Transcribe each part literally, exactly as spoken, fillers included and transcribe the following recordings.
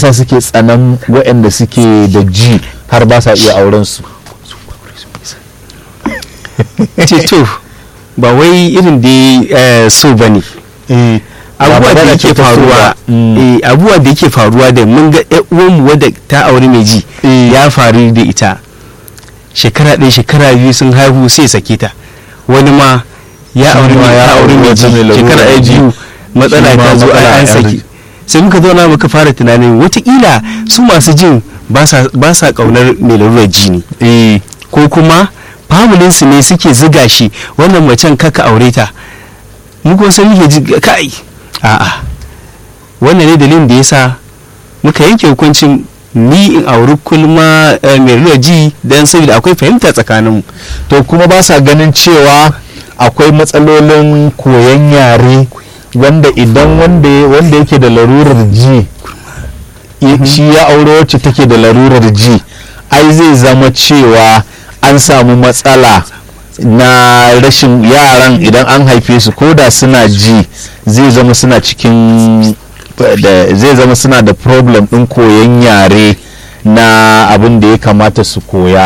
yasa suke tsanan waɗanda suke da ji har ba sa iya auren su. ce to ba wai irin da so bane abubuwa da yake faruwa abubuwa da yake faruwa da mun ga uwanmu wadda ta aure mai ji ya faru da ita shekara ɗaya shekara biyu sun haihu sai sake ta. Wani ma ya aure mai ji shekara ɗaya biyu matsala ta zo an saki. Sai muka zauna muka fara tunanin watakila su masu jin ba sa kaunar mai larurar ji ne ko kuma familinsu ne suke ziga shi wannan macen kaka aure ta. mu kuma sai muke ji kai a'a wannan ne dalilin da yasa muka yanke hukuncin ni in auri kulma mai ruwa ji dan saboda akwai fahimta tsakaninmu. To kuma ba sa ganin cewa akwai matsalolin koyon yare wanda idan wanda wanda yake da larurar ji shi ya aure wacce take da larurar ji ai zai zama cewa an samu matsala na rashin yaran idan an haife su ko da suna ji zai zama suna cikin da zai zama suna da problem din koyon yare na abin da ya kamata su koya.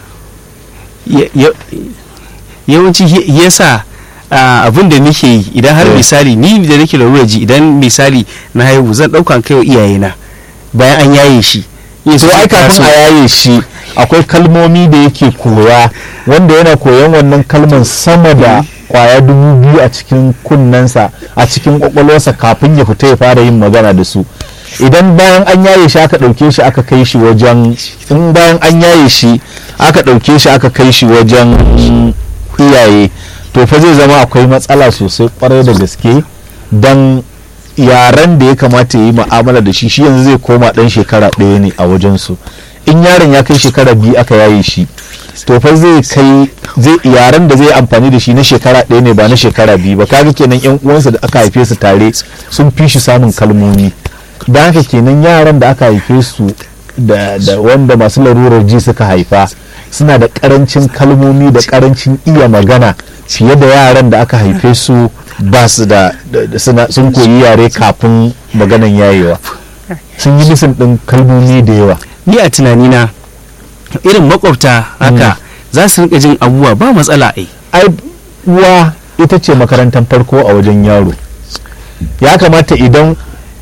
Yawanci yasa abin da nake yi idan har misali ni da nake da ji idan misali na haihu zan dauka kai wa iyayena bayan an yaye shi so ai kafin a yaye shi akwai kalmomi da yake koya wanda yana koyon wannan kalman sama da kwaya dubu biyu a cikin kunnensa a cikin kwakwalwarsa kafin ya fita ya fara yin magana da su. Idan bayan an yaye shi aka ɗauke shi aka kai shi wajen in bayan an yaye shi aka ɗauke shi aka kai shi wajen iyaye to fa zai zama akwai matsala sosai kwarai da gaske dan yaran da ya kamata ya yi mu'amala da shi shi yanzu zai koma ɗan shekara ɗaya ne a wajensu. In yaron ya kai shekara biyu aka yaye shi to fa zai kai zai yaran da zai amfani da shi na shekara ɗaya ne ba na shekara biyu ba. Kaga kenan yan uwansa da aka haife su tare sun fi shi samun kalmomi. Dan haka kenan yaran da aka haife su da, da wanda masu larurar ji suka haifa suna da karancin kalmomi da karancin iya magana fiye da yaran da aka haife su ba su da sun koyi yare kafin maganan yayewa sun yi nisan ɗin kalmomi da yawa. Ni a tunanina irin makwabta haka za su rika jin abubuwa ba matsala ai. Ai uwa ita ce makarantar farko a wajen yaro. Ya kamata idan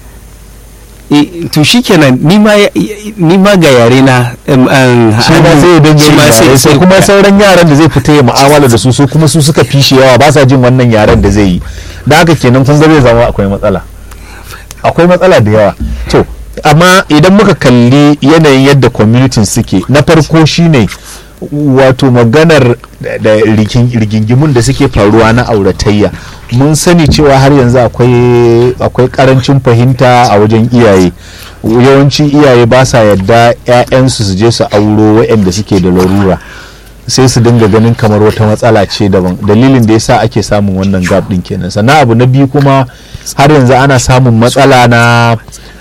to shikenan ni ma ga yare na shi ma zai dinga sai kuma sauran yaran da zai fita ya mu'amala da su su kuma su suka fishi yawa ba sa jin wannan yaren da zai yi. Da haka kenan kun ga zai zama akwai matsala akwai matsala da yawa. To amma idan muka kalli yanayin yadda community suke na farko shine wato maganar da rigingimun da suke faruwa na auratayya mun sani cewa har yanzu akwai akwai karancin fahimta a wajen iyaye. Yawanci iyaye ba sa yadda 'ya'yansu su je su auro waɗanda suke da larura sai su dinga ganin kamar wata matsala ce daban. Dalilin da yasa ake samun wannan gap din kenan. Sannan abu na biyu kuma har yanzu ana samun matsala na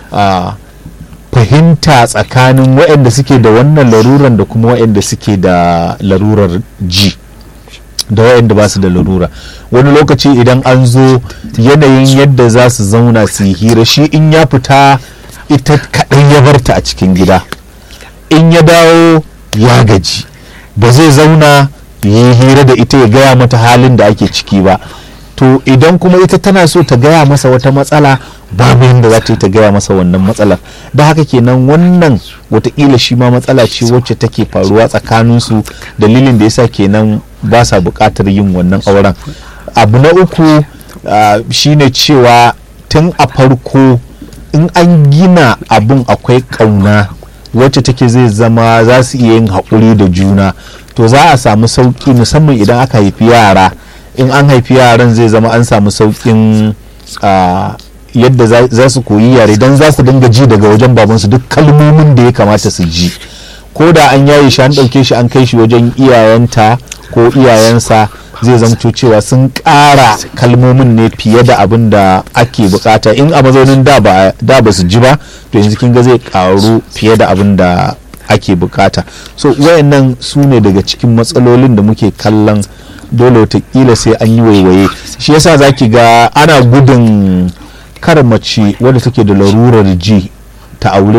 fahimta tsakanin waɗanda suke da wannan laruran da kuma waɗanda suke da larurar ji da waɗanda ba su da larura. Wani lokaci idan an zo yanayin yadda za su zauna su yi hira shi in ya fita ita kaɗai ya barta a cikin gida in ya dawo ya gaji ba zai zauna yi hira da ita ya gaya mata halin da ake ciki ba. To idan kuma ita tana so ta gaya masa wata matsala babu yadda za ta yi ta gaya masa wannan matsalar. Da haka kenan wannan watakila shi ma matsala ce wacce take faruwa tsakaninsu dalilin da yasa kenan ba sa buƙatar yin wannan auren. Abu na uku uh, shine cewa tun a farko in an gina abun akwai ƙauna wacce take zai zama za su iya yin haƙuri da juna to za a samu sauƙi musamman idan aka haifi yara. In an haifi yaran zai zama an samu sauƙin yadda za su koyi yare don za su dinga ji daga wajen babansu duk kalmomin da ya kamata su ji. Ko da an yaye shi an ɗauke shi an kai shi wajen iyayenta ko iyayensa zai zamto cewa sun ƙara kalmomin ne fiye da abin da ake bukata. In a mazaunin da ba su ji ba to yanzu kin ga zai ƙaru fiye da abin da ake bukata. So wayannan su ne daga cikin matsalolin da muke kallon dole watakila sai an yi waiwaye. Shi yasa zaki ga ana gudun kar mace wadda take da larurar ji ta aure